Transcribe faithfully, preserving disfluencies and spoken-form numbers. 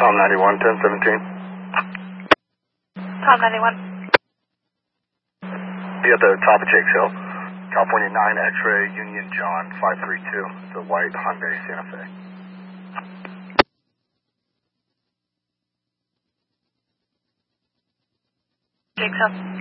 Tom ninety-one, ten seventeen. Tom ninety-one. Be at the top of Jakes Hill. California nine X-ray, Union John, five three two. The white Hyundai Santa Fe. Jakes Hill.